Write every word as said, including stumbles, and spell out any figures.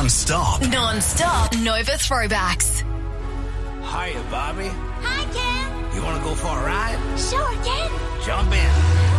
Non-stop. Non-stop Nova Throwbacks. Hiya, Bobby. Hi, Ken. You want to go for a ride? Sure, Ken. Jump in.